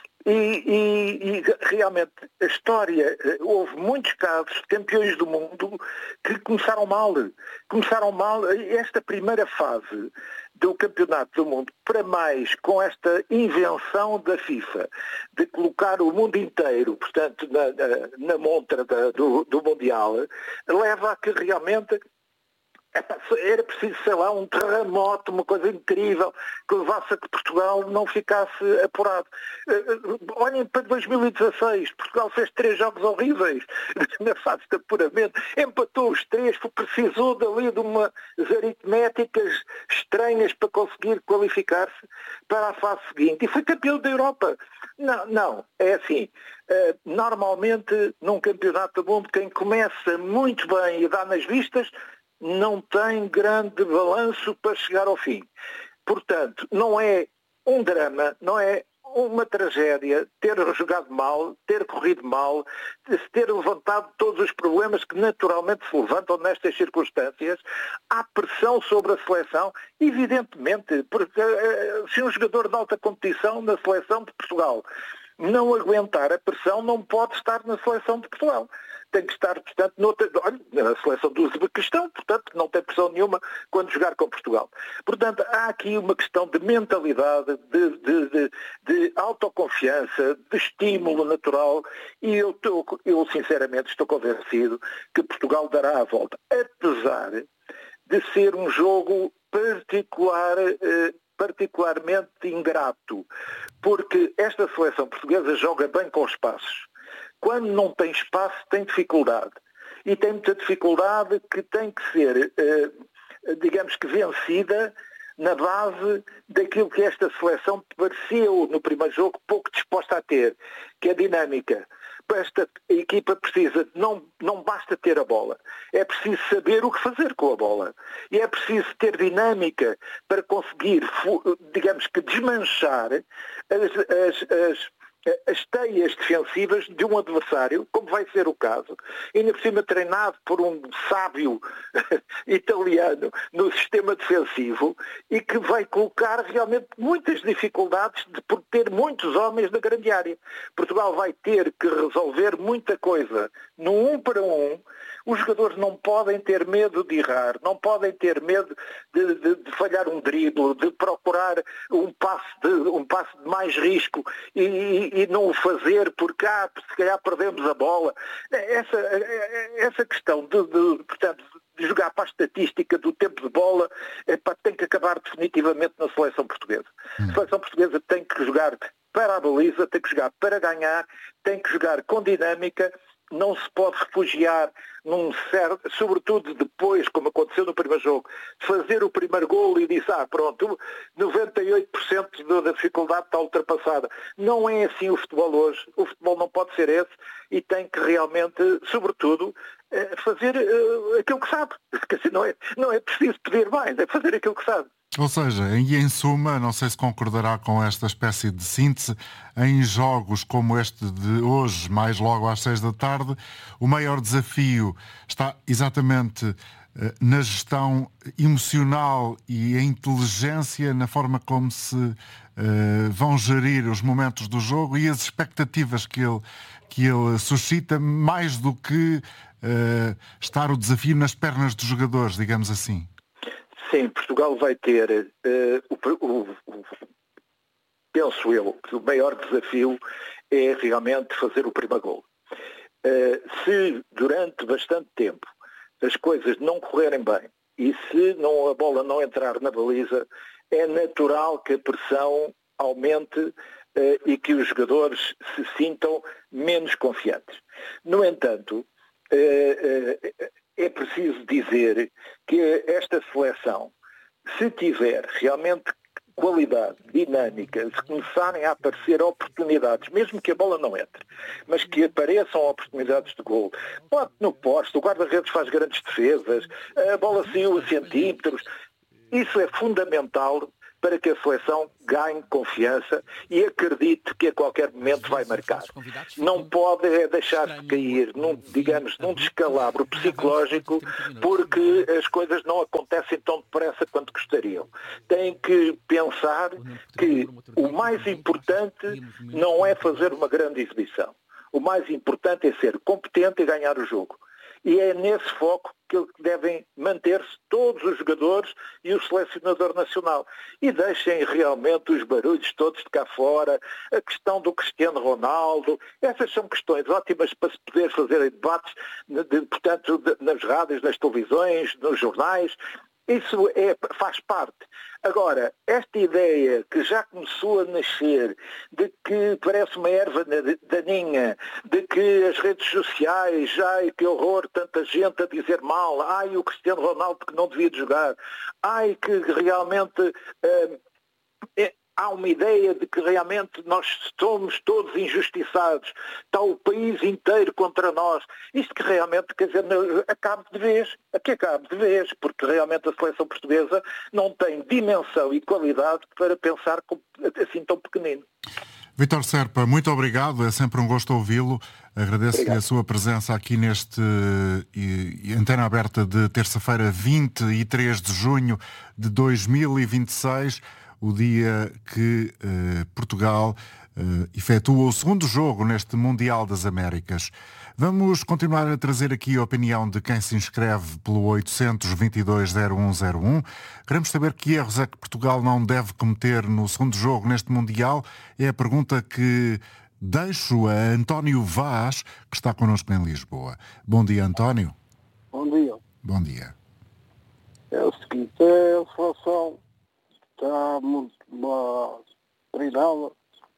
E realmente a história, houve muitos casos de campeões do mundo que começaram mal. Esta primeira fase do campeonato do mundo, para mais com esta invenção da FIFA de colocar o mundo inteiro, portanto, na montra do Mundial, leva a que realmente era preciso, sei lá, um terremoto, uma coisa incrível, que levasse a que Portugal não ficasse apurado. Olhem para 2016, Portugal fez 3 jogos horríveis na fase de apuramento, empatou os 3, precisou dali de umas aritméticas estranhas para conseguir qualificar-se para a fase seguinte, e foi campeão da Europa. Não, é assim. Normalmente, num campeonato do mundo, quem começa muito bem e dá nas vistas, não tem grande balanço para chegar ao fim. Portanto, não é um drama, não é uma tragédia ter jogado mal, ter corrido mal, ter levantado todos os problemas que naturalmente se levantam nestas circunstâncias. Há pressão sobre a seleção, evidentemente, porque se um jogador de alta competição na seleção de Portugal não aguentar a pressão, não pode estar na seleção de Portugal. Tem que estar, portanto, na seleção do Uzbequistão, portanto, não tem pressão nenhuma quando jogar com Portugal. Portanto, há aqui uma questão de mentalidade, de autoconfiança, de estímulo natural, e eu sinceramente estou convencido que Portugal dará a volta, apesar de ser um jogo particularmente ingrato, porque esta seleção portuguesa joga bem com espaços. Quando não tem espaço, tem dificuldade. E tem muita dificuldade que tem que ser, digamos que, vencida na base daquilo que esta seleção pareceu no primeiro jogo pouco disposta a ter, que é a dinâmica. Esta equipa precisa, não basta ter a bola, é preciso saber o que fazer com a bola. E é preciso ter dinâmica para conseguir, digamos que, desmanchar as teias defensivas de um adversário, como vai ser o caso, ainda por cima treinado por um sábio italiano no sistema defensivo, e que vai colocar realmente muitas dificuldades por ter muitos homens na grande área. Portugal vai ter que resolver muita coisa no 1 para 1. Os jogadores não podem ter medo de errar, não podem ter medo de falhar um drible, de procurar um passe de mais risco e não o fazer porque se calhar perdemos a bola. Essa questão portanto, de jogar para a estatística do tempo de bola tem que acabar definitivamente na seleção portuguesa. A seleção portuguesa tem que jogar para a baliza, tem que jogar para ganhar, tem que jogar com dinâmica. Não se pode refugiar sobretudo depois, como aconteceu no primeiro jogo, fazer o primeiro golo e dizer, pronto, 98% da dificuldade está ultrapassada. Não é assim o futebol hoje. O futebol não pode ser esse e tem que realmente, sobretudo, fazer aquilo que sabe. Porque assim não é preciso pedir mais, é fazer aquilo que sabe. Ou seja, e em suma, não sei se concordará com esta espécie de síntese, em jogos como este de hoje, mais logo às 6 da tarde, o maior desafio está exatamente na gestão emocional e a inteligência, na forma como se vão gerir os momentos do jogo e as expectativas que ele suscita, mais do que estar o desafio nas pernas dos jogadores, digamos assim. Sim, Portugal vai ter, penso eu, que o maior desafio é realmente fazer o primeiro golo. Se durante bastante tempo as coisas não correrem bem e se a bola não entrar na baliza, é natural que a pressão aumente e que os jogadores se sintam menos confiantes. No entanto, é preciso dizer que esta seleção, se tiver realmente qualidade, dinâmica, se começarem a aparecer oportunidades, mesmo que a bola não entre, mas que apareçam oportunidades de gol, pode no poste, o guarda-redes faz grandes defesas, a bola saiu a centímetros, isso é fundamental para que a seleção ganhe confiança e acredite que a qualquer momento vai marcar. Não pode deixar-se cair num descalabro psicológico porque as coisas não acontecem tão depressa quanto gostariam. Tem que pensar que o mais importante não é fazer uma grande exibição. O mais importante é ser competente e ganhar o jogo. E é nesse foco que devem manter-se todos os jogadores e o selecionador nacional. E deixem realmente os barulhos todos de cá fora, a questão do Cristiano Ronaldo, essas são questões ótimas para se poder fazer debates, portanto, nas rádios, nas televisões, nos jornais. Isso faz parte. Agora, esta ideia que já começou a nascer, de que parece uma erva daninha, de que as redes sociais, ai que horror, tanta gente a dizer mal, ai o Cristiano Ronaldo que não devia jogar, ai que realmente há uma ideia de que realmente nós somos todos injustiçados, está o país inteiro contra nós. Isto que realmente, quer dizer, acabe de vez, porque realmente a seleção portuguesa não tem dimensão e qualidade para pensar assim tão pequenino. Vítor Serpa, muito obrigado, é sempre um gosto ouvi-lo. Agradeço-lhe a sua presença aqui neste Antena Aberta de terça-feira, 23 de junho de 2026. O dia que Portugal efetua o segundo jogo neste Mundial das Américas. Vamos continuar a trazer aqui a opinião de quem se inscreve pelo 822-0101. Queremos saber que erros é que Portugal não deve cometer no segundo jogo neste Mundial. É a pergunta que deixo a António Vaz, que está connosco em Lisboa. Bom dia, António. Bom dia. Bom dia. É o seguinte, a seleção está muito treinada.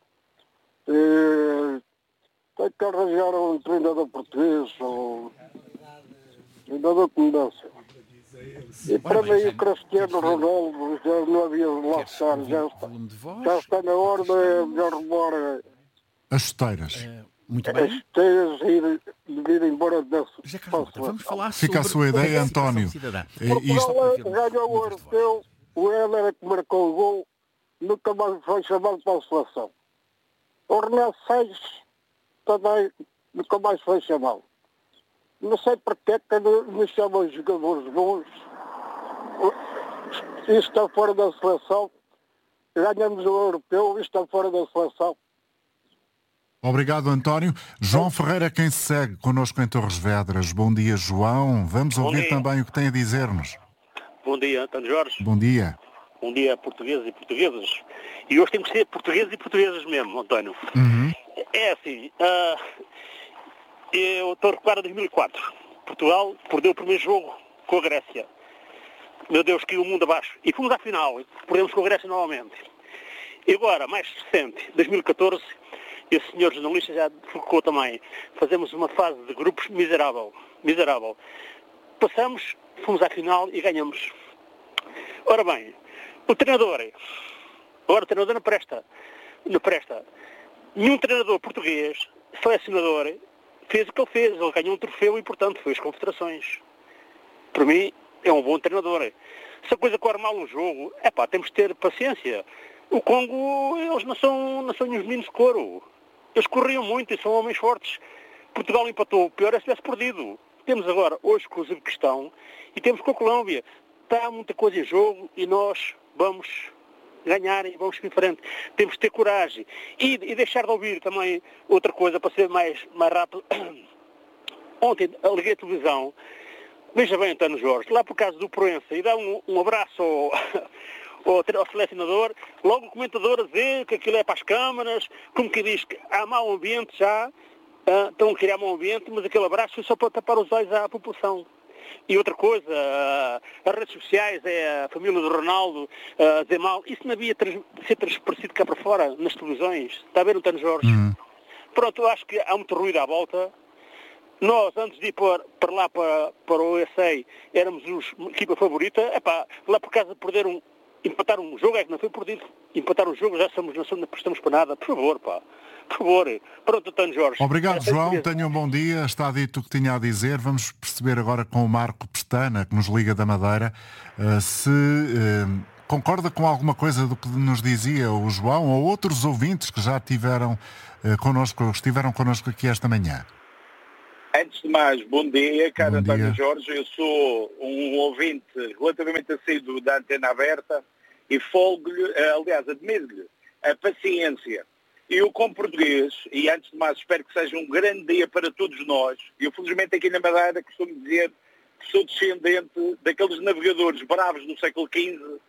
Tem que arranjar um treinador português ou um treinador que mudança. E para mim o Cristiano Ronaldo já não havia de lá estar, já está na hora de arrumar as chuteiras. Muito bem. As chuteiras de ir embora dessa. Vamos falar Fica a sua ideia, António. Portugal ganhou o europeu. O Éder que marcou o gol nunca mais foi chamado para a seleção. O Renato Sanches também nunca mais foi chamado. Não sei porque que não chamam os jogadores bons. Isto está fora da seleção. Ganhamos o europeu, isto está fora da seleção. Obrigado, António. João Ferreira, quem se segue connosco em Torres Vedras. Bom dia, João. Vamos ouvir também o que tem a dizer-nos. Bom dia, António Jorge. Bom dia. Bom dia, portugueses e portuguesas. E hoje temos que ser portugueses e portuguesas mesmo, António. É assim, eu estou a recordar 2004. Portugal perdeu o primeiro jogo com a Grécia. Meu Deus, caiu o mundo abaixo. E fomos à final, perdemos com a Grécia novamente. E agora, mais recente, 2014, esse senhor jornalista já focou também. Fazemos uma fase de grupos miserável. Passamos, fomos à final e ganhamos. Ora bem, o treinador não presta. Nenhum treinador português, selecionador, fez o que ele fez. Ele ganhou um troféu e, portanto, foi às confederações. Para mim, é um bom treinador. Se a coisa corre mal no jogo, temos de ter paciência. O Congo, eles não são uns meninos de couro. Eles corriam muito e são homens fortes. Portugal empatou. O pior é se tivesse perdido. Temos agora, hoje, com o Uzbequistão e temos com a Colômbia. Está muita coisa em jogo e nós vamos ganhar e vamos em frente. Temos de ter coragem. E deixar de ouvir também outra coisa para ser mais rápido. Ontem liguei a televisão, veja bem, António Jorge, lá por causa do Proença, e dá um abraço ao selecionador, logo o comentador a dizer que aquilo é para as câmaras, como que diz que há mau ambiente já, estão a criar mau ambiente, mas aquele abraço foi só para tapar os olhos à população. E outra coisa, as redes sociais, é a família do Ronaldo a dizer mal, isso não havia de ser transparecido cá para fora, nas televisões. Está a ver, António Jorge? Pronto, eu acho que há muito ruído à volta. Nós, antes de ir para lá, para o USA, éramos a equipa favorita. Lá por casa empatar um jogo, é que não foi perdido. Empatar um jogo, já estamos para nada. Por favor, pá. Por favor. Pronto, António Jorge. Obrigado, João. Tenha um bom dia. Está dito o que tinha a dizer. Vamos perceber agora com o Marco Pestana, que nos liga da Madeira, se concorda com alguma coisa do que nos dizia o João ou outros ouvintes que já estiveram connosco aqui esta manhã. Antes de mais, bom dia, caro António Jorge. Eu sou um ouvinte relativamente assíduo da Antena Aberta e folgo-lhe, aliás, admiro-lhe a paciência. Eu, como português, e antes de mais espero que seja um grande dia para todos nós, eu felizmente aqui na Madeira costumo dizer que sou descendente daqueles navegadores bravos do século XV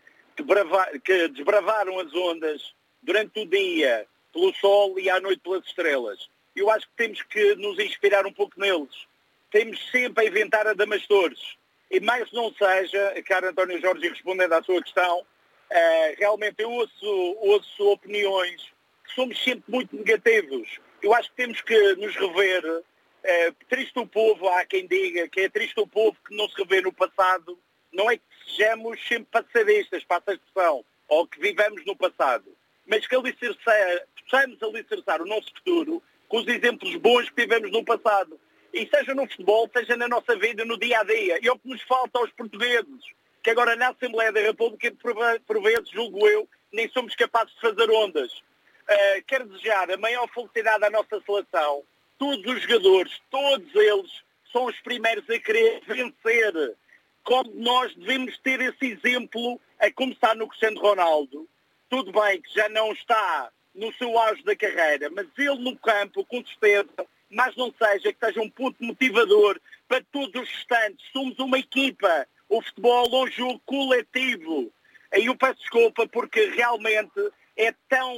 que desbravaram as ondas durante o dia pelo sol e à noite pelas estrelas. Eu acho que temos que nos inspirar um pouco neles. Temos sempre a inventar adamastores. E mais não seja, caro António Jorge, respondendo à sua questão, realmente eu ouço opiniões que somos sempre muito negativos. Eu acho que temos que nos rever. Triste o povo, há quem diga que é triste o povo que não se revê no passado. Não é que sejamos sempre passadistas, passa a expressão, ou que vivamos no passado, mas que possamos alicerçar o nosso futuro com os exemplos bons que tivemos no passado. E seja no futebol, seja na nossa vida, no dia-a-dia. E é o que nos falta aos portugueses, que agora na Assembleia da República, por vezes, julgo eu, nem somos capazes de fazer ondas. Quero desejar a maior felicidade à nossa seleção. Todos os jogadores, todos eles, são os primeiros a querer vencer. Como nós devemos ter esse exemplo, a começar no Cristiano Ronaldo. Tudo bem que já não está no seu auge da carreira, mas ele no campo, com certeza, mas não seja que seja um ponto motivador para todos os restantes. Somos uma equipa. O futebol é um jogo coletivo. Aí eu peço desculpa porque realmente é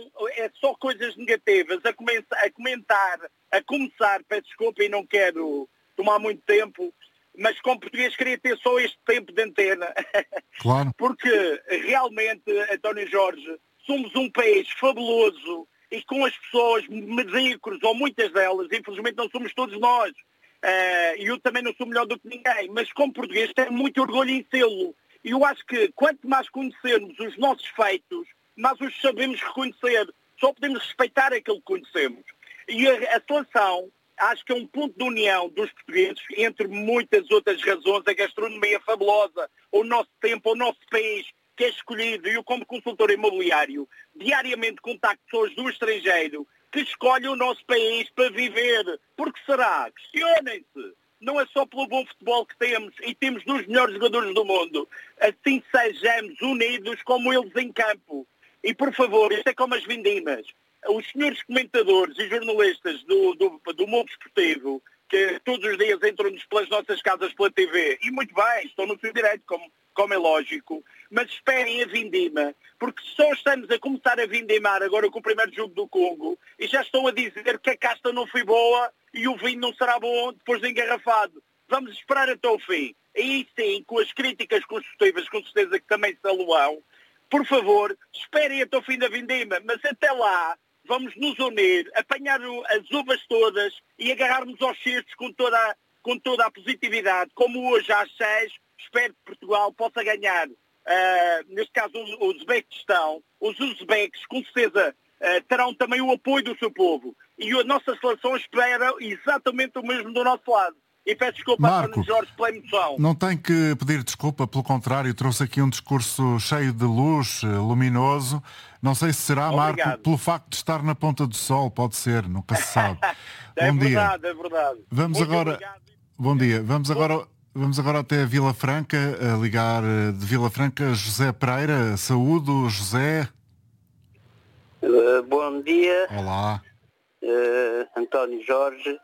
só coisas negativas. A começar, peço desculpa e não quero tomar muito tempo, mas como português queria ter só este tempo de antena. Claro. Porque realmente, António Jorge, somos um país fabuloso e com as pessoas medíocres, ou muitas delas, infelizmente não somos todos nós. E eu também não sou melhor do que ninguém, mas como português tenho muito orgulho em sê-lo. E eu acho que quanto mais conhecermos os nossos feitos, mais os sabemos reconhecer. Só podemos respeitar aquilo que conhecemos. E a seleção, acho que é um ponto de união dos portugueses, entre muitas outras razões, a gastronomia fabulosa, o nosso tempo, o nosso país, que é escolhido, e eu como consultor imobiliário, diariamente contacto pessoas do estrangeiro que escolhem o nosso país para viver. Porque será? Questionem-se. Não é só pelo bom futebol que temos, e temos dos melhores jogadores do mundo. Assim sejamos unidos como eles em campo. E por favor, isto é como as vindimas. Os senhores comentadores e jornalistas do mundo esportivo, que todos os dias entram-nos pelas nossas casas pela TV, e muito bem, estão no seu direito, como é lógico, mas esperem a vindima, porque só estamos a começar a vindimar agora com o primeiro jogo do Congo, e já estão a dizer que a casta não foi boa e o vinho não será bom depois de engarrafado. Vamos esperar até o fim. E sim, com as críticas construtivas, com certeza que também se aluam, por favor, esperem até o fim da vindima, mas até lá vamos nos unir, apanhar as uvas todas e agarrarmos aos cestos com toda a positividade, como hoje às 6, espero que Portugal possa ganhar, neste caso o Uzbequistão. Os uzbeques, com certeza, terão também o apoio do seu povo. E a nossa seleção espera exatamente o mesmo do nosso lado. E peço desculpa a António Jorge pela emoção. Não tem que pedir desculpa, pelo contrário, trouxe aqui um discurso cheio de luz, luminoso. Não sei se será, Obrigado. Marco, pelo facto de estar na ponta do sol, pode ser, nunca se sabe. É Bom verdade, dia. é verdade. Vamos Muito agora. obrigado. Bom dia. Vamos agora até Vila Franca, a ligar de Vila Franca José Pereira. Saúdo, José. Bom dia. Olá. António Jorge.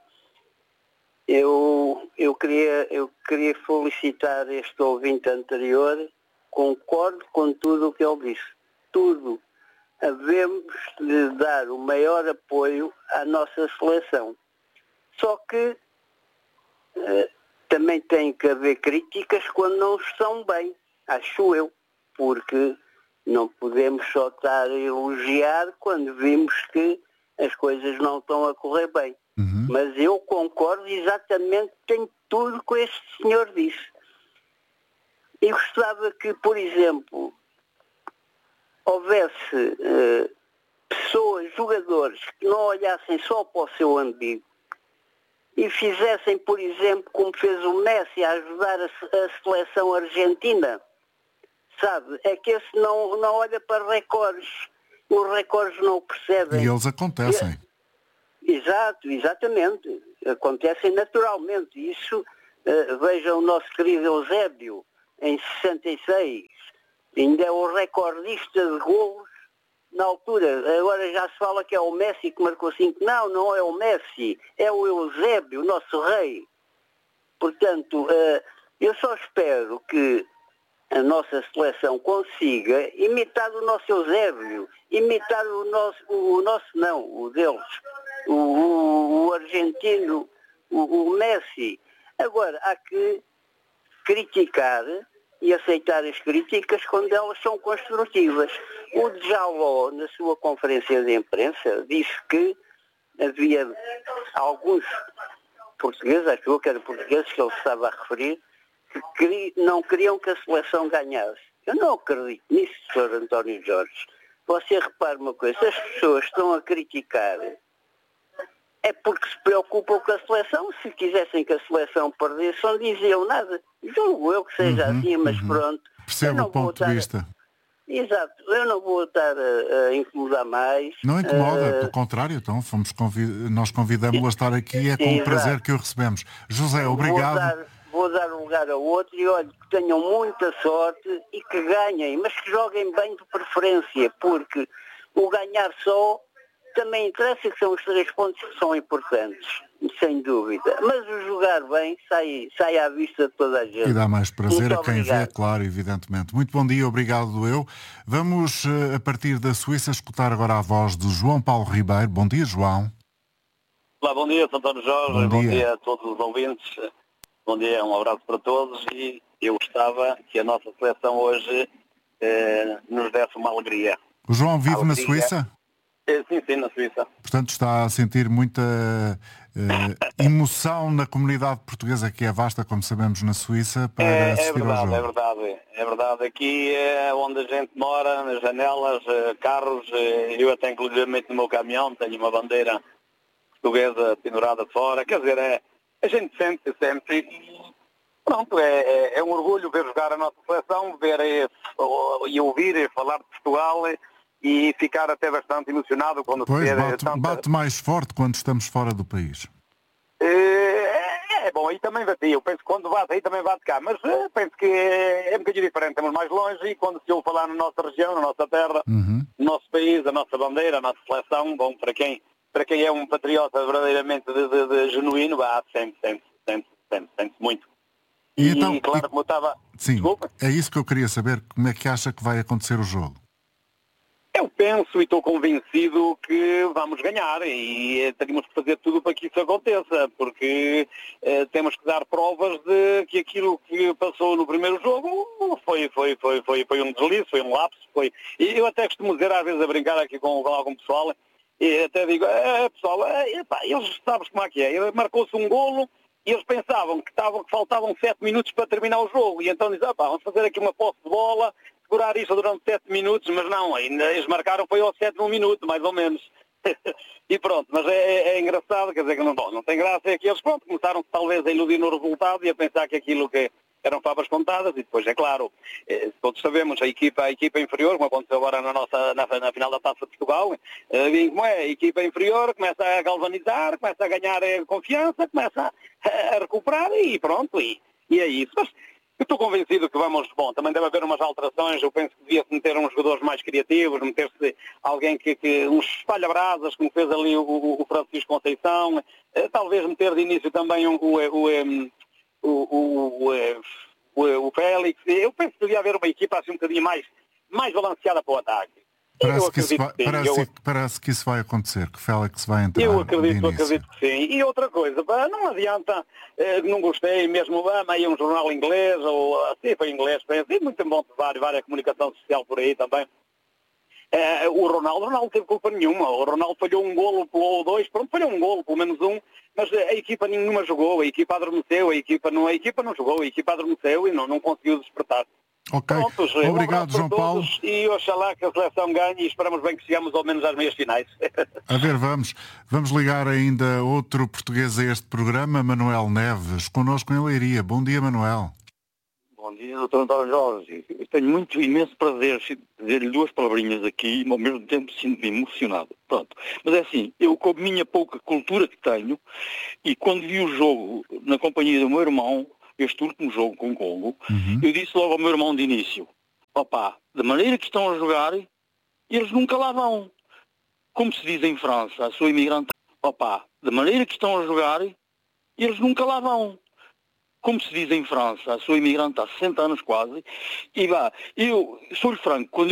Eu queria felicitar este ouvinte anterior. Concordo com tudo o que ele disse. Tudo. Havemos de dar o maior apoio à nossa seleção. Só que também tem que haver críticas quando não estão bem, acho eu. Porque não podemos só estar a elogiar quando vimos que as coisas não estão a correr bem. Mas eu concordo exatamente em tudo que este senhor disse. E gostava que, por exemplo, houvesse pessoas, jogadores, que não olhassem só para o seu umbigo e fizessem, por exemplo, como fez o Messi a ajudar a seleção argentina. Sabe? É que esse não olha para recordes. Os recordes não o percebem. E eles acontecem. Exatamente. Acontecem naturalmente. Isso, veja o nosso querido Eusébio, em 66, ainda é o recordista de golos na altura. Agora já se fala que é o Messi que marcou 5. Não é o Messi, é o Eusébio, o nosso rei. Portanto, eu só espero que a nossa seleção consiga imitar o nosso Eusébio, imitar o deles, o argentino, o Messi. Agora, há que criticar e aceitar as críticas quando elas são construtivas. O Djaló, na sua conferência de imprensa, disse que havia alguns portugueses, acho que eram portugueses que ele estava a referir, que não queriam que a seleção ganhasse. Eu não acredito nisso, Sr. António Jorge. Você repare uma coisa, se as pessoas estão a criticar, é porque se preocupam com a seleção. Se quisessem que a seleção perdesse, não diziam nada. Julgo eu que seja assim, mas pronto. Percebo o ponto de vista. Exato, eu não vou estar a incomodar mais. Não incomoda, pelo contrário, então nós convidamos-lo a estar aqui, é com o prazer que o recebemos. José, obrigado. Vou dar lugar a outro e olha, que tenham muita sorte e que ganhem, mas que joguem bem de preferência, porque o ganhar só também interessa, que são os 3 pontos que são importantes, sem dúvida. Mas o jogar bem sai à vista de toda a gente. E dá mais prazer a quem vê, claro, evidentemente. Muito bom dia, obrigado eu. Vamos, a partir da Suíça, escutar agora a voz de João Paulo Ribeiro. Bom dia, João. Olá, bom dia, António Jorge. Bom dia a todos os ouvintes. Bom dia, um abraço para todos. E eu gostava que a nossa seleção hoje nos desse uma alegria. O João vive na Suíça? Sim, na Suíça. Portanto, está a sentir muita emoção na comunidade portuguesa, que é vasta, como sabemos, na Suíça, para assistir ao jogo. É verdade. Aqui onde a gente mora, nas janelas, carros, eu até inclusivamente no meu caminhão tenho uma bandeira portuguesa pendurada fora. Quer dizer, a gente sente sempre. Pronto, é um orgulho ver jogar a nossa seleção, ver e ouvir e falar de Portugal e ficar até bastante emocionado quando se vê bate mais forte quando estamos fora do país. Bom, aí também bate. Eu penso que quando bate aí também bate cá, mas penso que é um bocadinho diferente, estamos mais longe e quando se ouve falar na nossa região, na nossa terra, no nosso país, a nossa bandeira, a nossa seleção, bom, para quem é um patriota verdadeiramente de genuíno, sente muito. E então, claro, como eu estava... Sim, desculpa. É isso que eu queria saber, como é que acha que vai acontecer o jogo? Eu penso e estou convencido que vamos ganhar e temos que fazer tudo para que isso aconteça, porque temos que dar provas de que aquilo que passou no primeiro jogo foi um deslize, foi um lapso, E eu até costumo dizer, às vezes, a brincar aqui com algum pessoal, e até digo, pessoal, eles sabem como é que é, marcou-se um golo e eles pensavam que faltavam 7 minutos para terminar o jogo, e então dizem, vamos fazer aqui uma posse de bola, segurar isto durante 7 minutos, mas não, ainda eles marcaram foi ao 7º minuto, mais ou menos. E pronto, mas é engraçado, quer dizer que não tem graça, é que eles começaram talvez a iludir no resultado e a pensar que aquilo que eram favas contadas, e depois, é claro, todos sabemos, a equipa inferior, como aconteceu agora na final da Taça de Portugal, como é, a equipa inferior começa a galvanizar, começa a ganhar confiança, começa a recuperar e pronto, e é isso. Mas eu estou convencido que também deve haver umas alterações, eu penso que devia-se meter uns jogadores mais criativos, meter-se alguém uns espalha-brasas, como fez ali o Francisco Conceição, talvez meter de início também o Félix. Eu penso que devia haver uma equipa assim um bocadinho mais balanceada para o ataque. Parece que isso vai acontecer, que o Félix vai entrar. Eu acredito que sim. E outra coisa, não adianta, não gostei mesmo, meio um jornal inglês, ou assim foi inglês, penso, e muito bom, várias comunicação social por aí também. O Ronaldo não teve culpa nenhuma. O Ronaldo falhou um golo ou dois, pronto, falhou um golo, pelo menos um, mas a equipa nenhuma jogou, a equipa adormeceu, a equipa não jogou, a equipa adormeceu e não conseguiu despertar. Ok, Prontos, obrigado João Paulo. E oxalá que a seleção ganhe e esperamos bem que chegamos ao menos às meias finais. A ver, vamos ligar ainda outro português a este programa, Manuel Neves, connosco em Leiria. Bom dia, Manuel. Bom dia, Dr. António Jorge. Eu tenho muito imenso prazer dizer-lhe duas palavrinhas aqui e ao mesmo tempo sinto-me emocionado. Pronto. Mas é assim, eu com a minha pouca cultura que tenho e quando vi o jogo na companhia do meu irmão, este último jogo com o Congo, eu disse logo ao meu irmão de início, da maneira que estão a jogar, eles nunca lá vão. Como se diz em França, a sua imigrante, da maneira que estão a jogar, eles nunca lá vão. Como se diz em França, a sua imigrante há 60 anos quase, e eu sou-lhe franco, quando